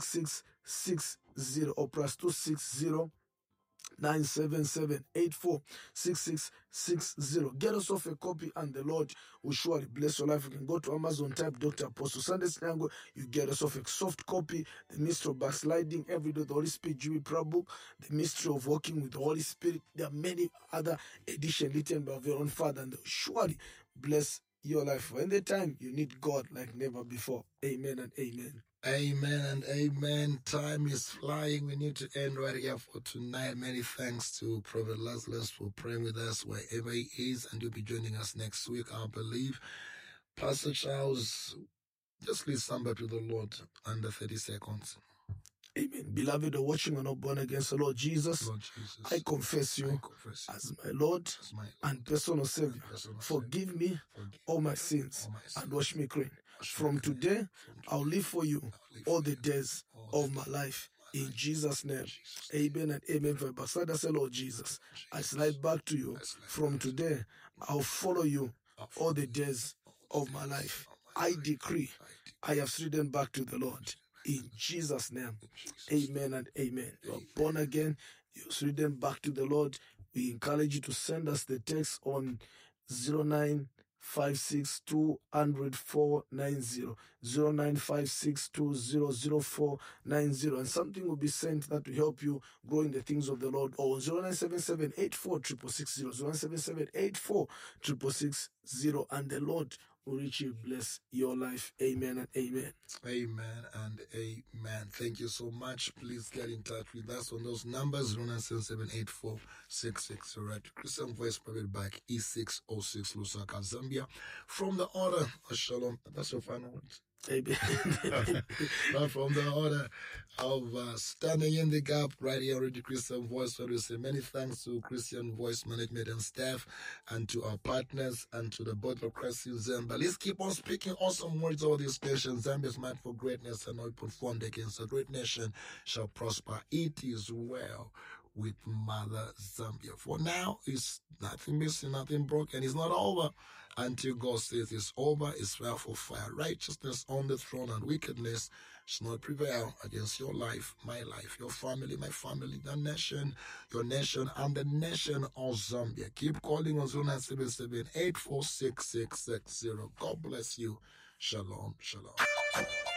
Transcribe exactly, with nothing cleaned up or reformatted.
six six zero or plus two six zero nine seven seven eight four six six six zero. Get yourself a copy and the Lord will surely bless your life. You can go to Amazon, type Doctor Apostle Sunday Nyango. You get yourself a soft copy, The Mystery of Backsliding, Everyday the Holy Spirit Jewish prayer book, The Mystery of Walking with the Holy Spirit. There are many other editions written by your own Father, and they will surely bless your life. For any time you need God like never before. Amen and amen. Amen and amen. Time is flying. We need to end right here for tonight. Many thanks to Prophet Lazarus for praying with us wherever he is, and you'll be joining us next week, I believe. Pastor Charles, just lead somebody to the Lord under thirty seconds. Amen. Beloved, are watching or not born against the Lord Jesus, Lord Jesus, I confess you, I confess you as my Lord, as my Lord and personal Savior. personal Forgive Savior. me Forgive all my sins all my sins. and wash me clean. Wash me From clean. today, From today, I'll live for you I'll live all for the you days all of the my days life. of my In life. Jesus' name. Jesus' name. Amen and amen. For Ambassador, say, Lord Jesus, I slide back to you. I slide From back to today, I'll follow you I'll all the follow you days all the of my days life. of my I life. decree, I decree. I have strayed back to the Lord. In Jesus' name. In Jesus' Amen and amen. You are Amen. born again. You're strayed back to the Lord. We encourage you to send us the text on zero nine five six two zero zero four nine zero, zero nine five six two zero zero four nine zero, and something will be sent that will help you grow in the things of the Lord. Or zero nine seven seven eight four six six six zero, zero nine seven seven eight four six six six zero, and the Lord will richly bless your life. Amen and amen. Amen and amen. Thank you so much. Please get in touch with us on those numbers, zero nine seven seven eight four six six zero. Christian Voice Private Back, E six oh six, Lusaka, Zambia. From the order of Shalom. That's your final words. Amen. But from the order of uh, standing in the gap right here on the Christian Voice, where we say many thanks to Christian Voice Management and staff, and to our partners, and to the board of Christ in Zambia. Let's keep on speaking awesome words over this nation. Zambia is meant for greatness, and not put formed against a great nation shall prosper. It is well with Mother Zambia. For now, it's nothing missing, nothing broken. It's not over until God says it's over. It's fire for fire. Righteousness on the throne, and wickedness shall not prevail against your life, my life, your family, my family, the nation, your nation, and the nation of Zambia. Keep calling on zero nine seven seven eight four six six six zero. God bless you. Shalom, shalom.